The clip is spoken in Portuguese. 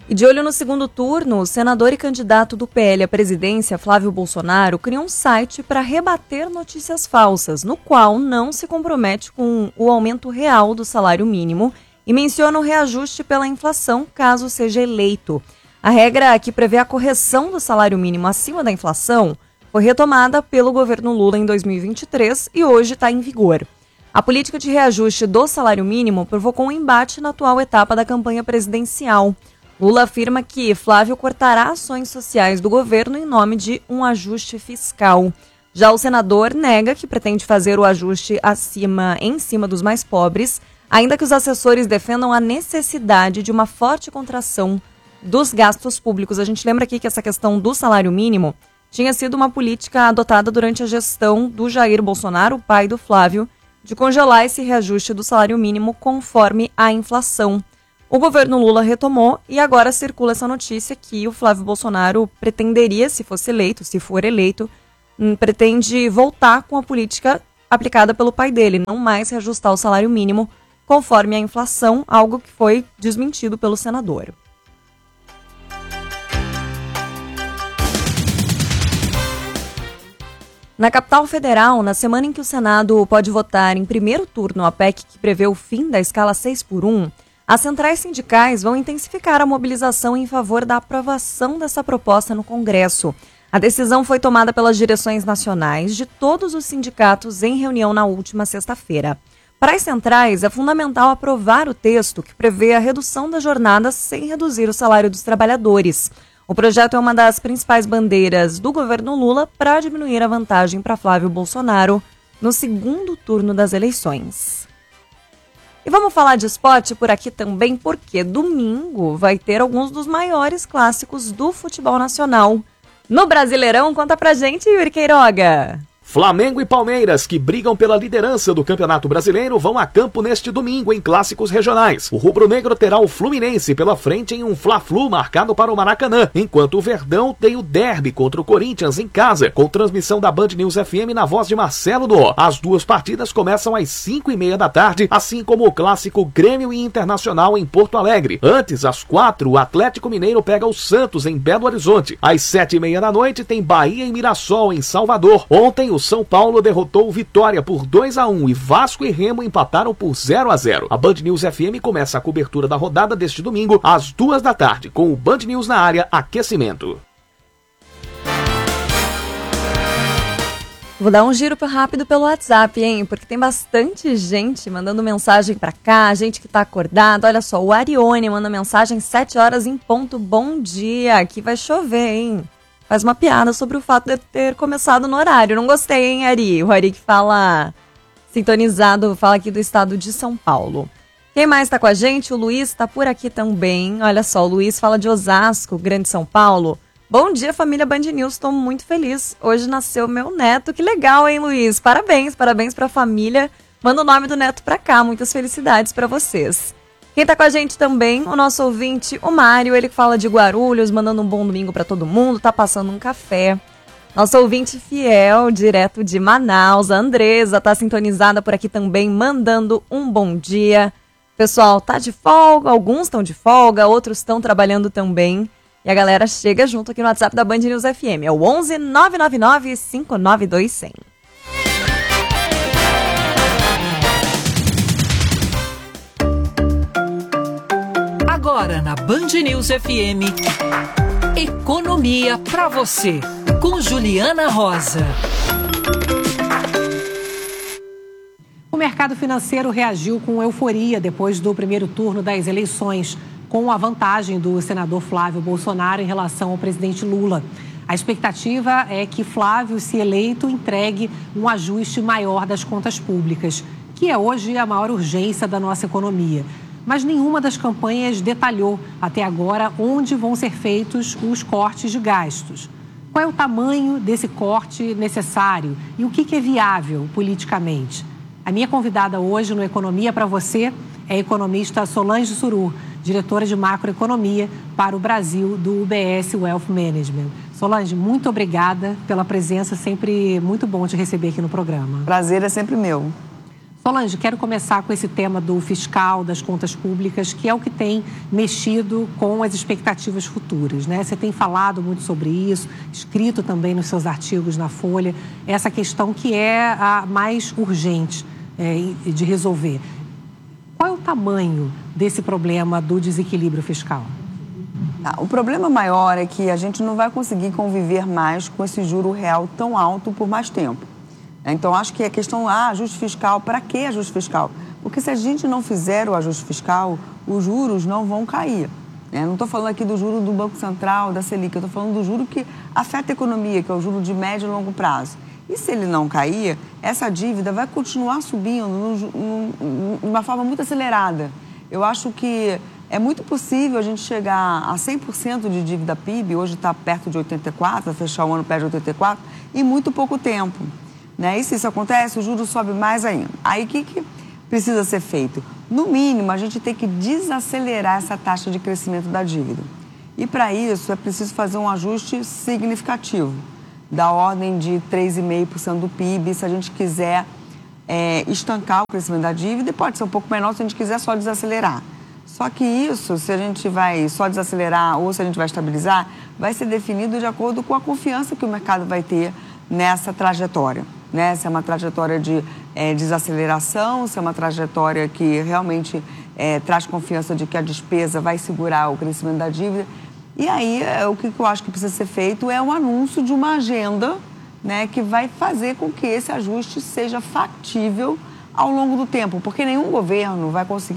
E de olho no segundo turno, o senador e candidato do PL à presidência, Flávio Bolsonaro, criou um site para rebater notícias falsas, no qual não se compromete com o aumento real do salário mínimo e menciona o reajuste pela inflação, caso seja eleito. A regra que prevê a correção do salário mínimo acima da inflação foi retomada pelo governo Lula em 2023 e hoje está em vigor. A política de reajuste do salário mínimo provocou um embate na atual etapa da campanha presidencial. Lula afirma que Flávio cortará ações sociais do governo em nome de um ajuste fiscal. Já o senador nega que pretende fazer o ajuste em cima dos mais pobres, ainda que os assessores defendam a necessidade de uma forte contração dos gastos públicos. A gente lembra aqui que essa questão do salário mínimo tinha sido uma política adotada durante a gestão do Jair Bolsonaro, o pai do Flávio, de congelar esse reajuste do salário mínimo conforme a inflação. O governo Lula retomou e agora circula essa notícia que o Flávio Bolsonaro pretenderia, se for eleito, pretende voltar com a política aplicada pelo pai dele, não mais reajustar o salário mínimo conforme a inflação, algo que foi desmentido pelo senador. Na capital federal, na semana em que o Senado pode votar em primeiro turno a PEC que prevê o fim da escala 6x1, as centrais sindicais vão intensificar a mobilização em favor da aprovação dessa proposta no Congresso. A decisão foi tomada pelas direções nacionais de todos os sindicatos em reunião na última sexta-feira. Para as centrais, é fundamental aprovar o texto que prevê a redução das jornadas sem reduzir o salário dos trabalhadores. O projeto é uma das principais bandeiras do governo Lula para diminuir a vantagem para Flávio Bolsonaro no segundo turno das eleições. E vamos falar de esporte por aqui também, porque domingo vai ter alguns dos maiores clássicos do futebol nacional. No Brasileirão, conta pra gente, Yuri Queiroga. Flamengo e Palmeiras, que brigam pela liderança do Campeonato Brasileiro, vão a campo neste domingo em clássicos regionais. O rubro-negro terá o Fluminense pela frente em um Fla-Flu marcado para o Maracanã, enquanto o Verdão tem o derby contra o Corinthians em casa, com transmissão da Band News FM na voz de Marcelo Dó. As duas partidas começam às 5h30 da tarde, assim como o clássico Grêmio e Internacional em Porto Alegre. Antes, às 4h, o Atlético Mineiro pega o Santos em Belo Horizonte. Às 7h30 da noite tem Bahia e Mirassol em Salvador. Ontem, o São Paulo derrotou o Vitória por 2-1 e Vasco e Remo empataram por 0-0. A Band News FM começa a cobertura da rodada deste domingo às 2 da tarde, com o Band News na área Aquecimento. Vou dar um giro rápido pelo WhatsApp, hein? Porque tem bastante gente mandando mensagem pra cá, gente que tá acordada. Olha só, o Arione manda mensagem 7 horas em ponto. Bom dia, aqui vai chover, hein? Faz uma piada sobre o fato de ter começado no horário. Não gostei, hein, Ari? O Ari que fala sintonizado, fala aqui do estado de São Paulo. Quem mais tá com a gente? O Luiz tá por aqui também. Olha só, o Luiz fala de Osasco, Grande São Paulo. Bom dia, família Band News. Estou muito feliz. Hoje nasceu meu neto. Que legal, hein, Luiz? Parabéns pra família. Manda o nome do neto pra cá. Muitas felicidades pra vocês. Quem tá com a gente também, o nosso ouvinte, o Mário, ele fala de Guarulhos, mandando um bom domingo pra todo mundo, tá passando um café. Nosso ouvinte fiel, direto de Manaus, a Andresa, tá sintonizada por aqui também, mandando um bom dia. Pessoal, tá de folga, alguns estão de folga, outros estão trabalhando também. E a galera chega junto aqui no WhatsApp da Band News FM, é o 11 999 592 100. Agora na Band News FM, Economia pra você, com Juliana Rosa. O mercado financeiro reagiu com euforia depois do primeiro turno das eleições, com a vantagem do senador Flávio Bolsonaro em relação ao presidente Lula. A expectativa é que Flávio, se eleito, entregue um ajuste maior das contas públicas, que é hoje a maior urgência da nossa economia. Mas nenhuma das campanhas detalhou até agora onde vão ser feitos os cortes de gastos. Qual é o tamanho desse corte necessário e o que é viável politicamente? A minha convidada hoje no Economia para você é a economista Solange Surur, diretora de macroeconomia para o Brasil do UBS Wealth Management. Solange, muito obrigada pela presença, sempre muito bom te receber aqui no programa. Prazer é sempre meu. Solange, quero começar com esse tema do fiscal, das contas públicas, que é o que tem mexido com as expectativas futuras, né? Você tem falado muito sobre isso, escrito também nos seus artigos na Folha, essa questão que é a mais urgente de resolver. Qual é o tamanho desse problema do desequilíbrio fiscal? O problema maior é que a gente não vai conseguir conviver mais com esse juro real tão alto por mais tempo. Então, acho que a questão, ajuste fiscal, para que ajuste fiscal? Porque se a gente não fizer o ajuste fiscal, os juros não vão cair. Não estou falando aqui do juro do Banco Central, da Selic, eu estou falando do juro que afeta a economia, que é o juro de médio e longo prazo. E se ele não cair, essa dívida vai continuar subindo de uma forma muito acelerada. Eu acho que é muito possível a gente chegar a 100% de dívida PIB, hoje está perto de 84%, vai fechar o ano perto de 84%, em muito pouco tempo. E se isso acontece, o juro sobe mais ainda. Aí o que precisa ser feito? No mínimo, a gente tem que desacelerar essa taxa de crescimento da dívida. E para isso é preciso fazer um ajuste significativo, da ordem de 3,5% do PIB, se a gente quiser estancar o crescimento da dívida, e pode ser um pouco menor se a gente quiser só desacelerar. Só que isso, se a gente vai só desacelerar ou se a gente vai estabilizar, vai ser definido de acordo com a confiança que o mercado vai ter nessa trajetória. Se é uma trajetória de desaceleração, se é uma trajetória que realmente traz confiança de que a despesa vai segurar o crescimento da dívida. E aí, o que eu acho que precisa ser feito é um anúncio de uma agenda, que vai fazer com que esse ajuste seja factível ao longo do tempo, porque nenhum governo vai conseguir